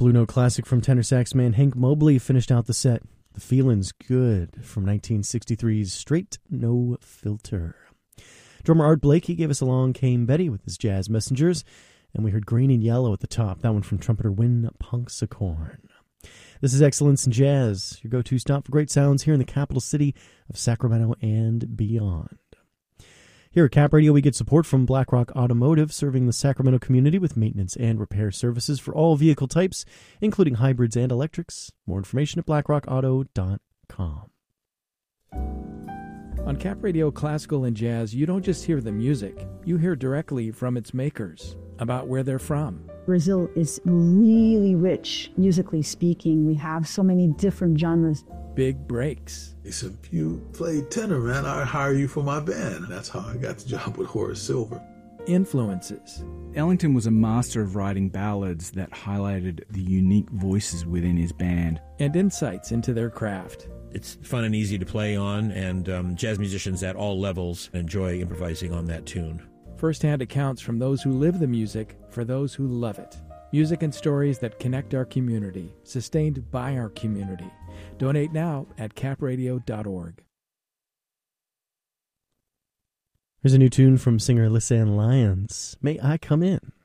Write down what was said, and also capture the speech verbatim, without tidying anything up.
Blue Note classic from tenor sax man Hank Mobley finished out the set. The Feelin's Good from nineteen sixty-three's Straight No Filter. Drummer Art Blakey gave us Along Came Betty with his Jazz Messengers, and we heard Green and Yellow at the top, that one from trumpeter Win Punxsutawney. This is Excellence in Jazz, your go-to stop for great sounds here in the capital city of Sacramento and beyond. Here at Cap Radio, we get support from BlackRock Automotive, serving the Sacramento community with maintenance and repair services for all vehicle types, including hybrids and electrics. More information at blackrock auto dot com. On Cap Radio Classical and Jazz, you don't just hear the music, you hear directly from its makers, about where they're from. Brazil is really rich, musically speaking. We have so many different genres. Big breaks. He said, if you play tenor, man, I'll hire you for my band. That's how I got the job with Horace Silver. Influences. Ellington was a master of writing ballads that highlighted the unique voices within his band. And insights into their craft. It's fun and easy to play on, and um, jazz musicians at all levels enjoy improvising on that tune. First-hand accounts from those who live the music for those who love it. Music and stories that connect our community, sustained by our community. Donate now at cap radio dot org. Here's a new tune from singer Lisanne Lyons, May I Come In?